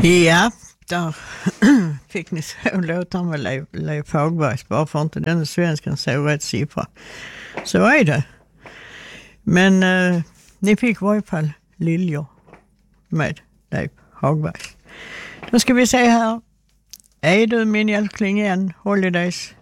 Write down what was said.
Ja, där fick ni låta med Leif Hagbergs, bara för inte den svensken så rätt siffra. Så är det. Men ni fick i varje fall Liljor med Leif Hagbergs. Då ska vi se här. Är du min älskling igen, Holidays?